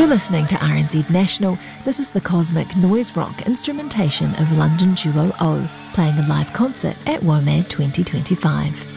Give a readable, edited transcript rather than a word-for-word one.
You're listening to RNZ National. This is the cosmic noise rock instrumentation of London duo O, playing a live concert at WOMAD 2025.